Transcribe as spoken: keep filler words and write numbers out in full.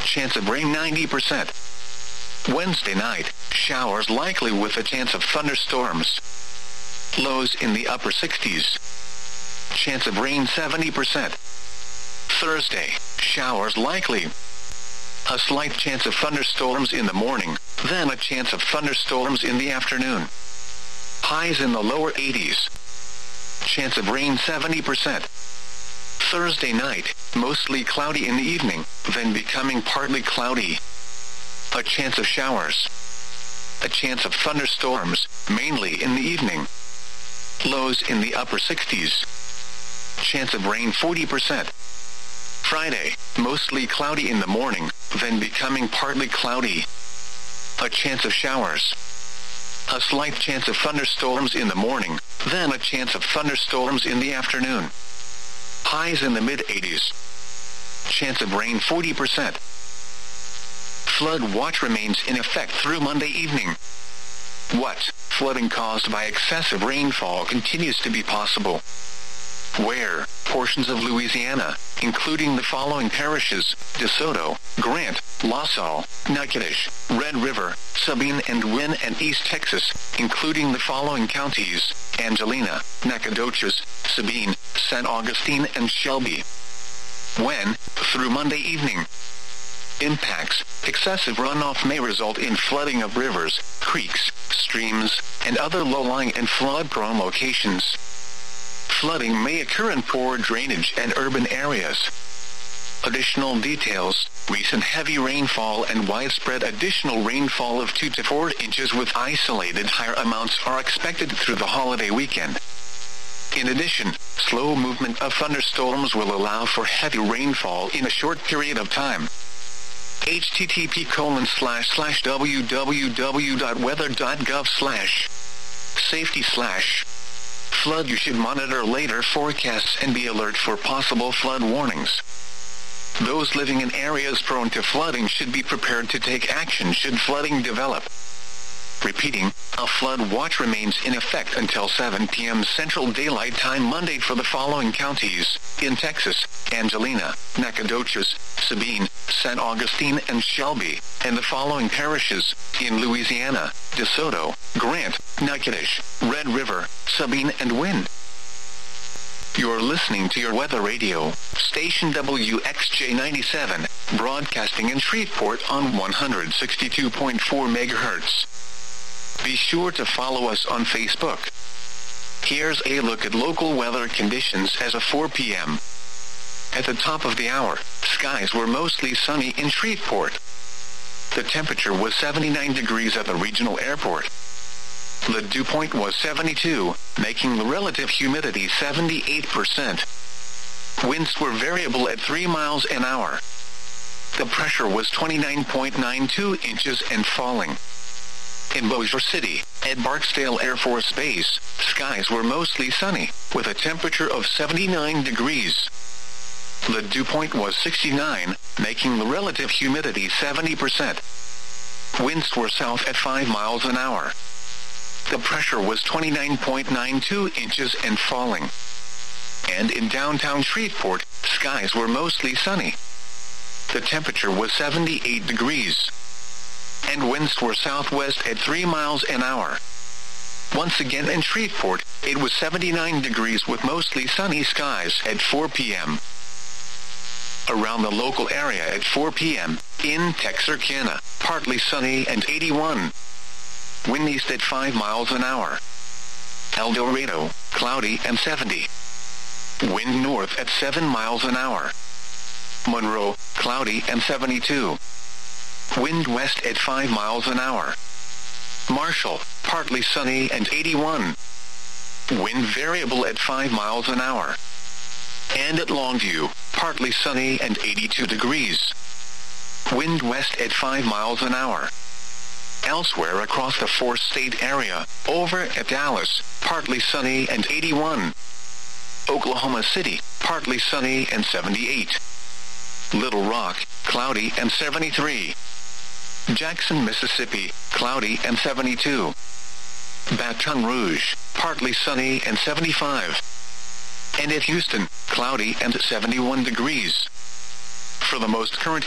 chance of rain ninety percent. Wednesday night, showers likely with a chance of thunderstorms. Lows in the upper sixties. Chance of rain seventy percent. Thursday, showers likely. A slight chance of thunderstorms in the morning, then a chance of thunderstorms in the afternoon. Highs in the lower eighties. Chance of rain seventy percent. Thursday night, mostly cloudy in the evening, then becoming partly cloudy. A chance of showers. A chance of thunderstorms, mainly in the evening. Lows in the upper sixties. Chance of rain forty percent. Friday, mostly cloudy in the morning, then becoming partly cloudy. A chance of showers. A slight chance of thunderstorms in the morning, then a chance of thunderstorms in the afternoon. Highs in the mid-eighties. Chance of rain forty percent. Flood watch remains in effect through Monday evening. What? Flooding caused by excessive rainfall continues to be possible. Where? Portions of Louisiana, including the following parishes: DeSoto, Grant, La Salle, Natchitoches, Red River, Sabine and Wynne, and East Texas, including the following counties: Angelina, Nacogdoches, Sabine, Saint Augustine, and Shelby. When? Through Monday evening. Impacts: excessive runoff may result in flooding of rivers, creeks, streams, and other low-lying and flood-prone locations. Flooding may occur in poor drainage and urban areas. Additional details: recent heavy rainfall and widespread additional rainfall of two to four inches with isolated higher amounts are expected through the holiday weekend. In addition, slow movement of thunderstorms will allow for heavy rainfall in a short period of time. http colon slash slash www.weather.gov slash safety slash flood. You should monitor later forecasts and be alert for possible flood warnings. Those living in areas prone to flooding should be prepared to take action should flooding develop. Repeating, a flood watch remains in effect until seven p m Central Daylight Time Monday for the following counties: in Texas, Angelina, Nacogdoches, Sabine, Saint Augustine, and Shelby, and the following parishes: in Louisiana, DeSoto, Grant, Natchitoches, Red River, Sabine, and Wynne. You're listening to your weather radio, station W X J ninety-seven, broadcasting in Shreveport on one hundred sixty-two point four megahertz. Be sure to follow us on Facebook. Here's a look at local weather conditions as of four p m At the top of the hour, skies were mostly sunny in Shreveport. The temperature was seventy-nine degrees at the regional airport. The dew point was seventy-two, making the relative humidity seventy-eight percent. Winds were variable at three miles an hour. The pressure was twenty-nine point nine two inches and falling. In Bossier City, at Barksdale Air Force Base, skies were mostly sunny, with a temperature of seventy-nine degrees. The dew point was sixty-nine, making the relative humidity seventy percent. Winds were south at five miles an hour. The pressure was twenty-nine point nine two inches and falling. And in downtown Shreveport, skies were mostly sunny. The temperature was seventy-eight degrees. And winds were southwest at three miles an hour. Once again in Shreveport, it was seventy-nine degrees with mostly sunny skies at four p m Around the local area at four p m, in Texarkana, partly sunny and eighty-one. Wind east at five miles an hour. El Dorado, cloudy and seventy. Wind north at seven miles an hour. Monroe, cloudy and seventy-two. Wind west at five miles an hour. Marshall, partly sunny and eighty-one. Wind variable at five miles an hour. And at Longview, partly sunny and eighty-two degrees. Wind west at five miles an hour. Elsewhere across the four-state area, over at Dallas, partly sunny and eighty-one. Oklahoma City, partly sunny and seventy-eight. Little Rock, cloudy and seventy-three. Jackson, Mississippi, cloudy and seventy-two. Baton Rouge, partly sunny and seventy-five. And at Houston, cloudy and seventy-one degrees. For the most current